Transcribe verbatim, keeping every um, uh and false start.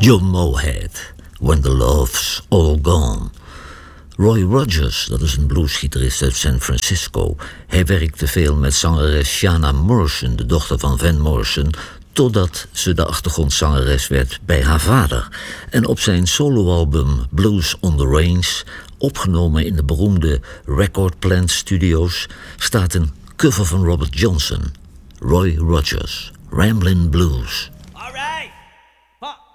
John Moorhead, When the Love's All Gone. Roy Rogers, dat is een bluesgitarist uit San Francisco. Hij werkte veel met zangeres Shana Morrison, de dochter van Van Morrison, totdat ze de achtergrondzangeres werd bij haar vader. En op zijn soloalbum Blues on the Range, opgenomen in de beroemde Record Plant Studios, staat een cover van Robert Johnson. Roy Rogers, Ramblin' Blues.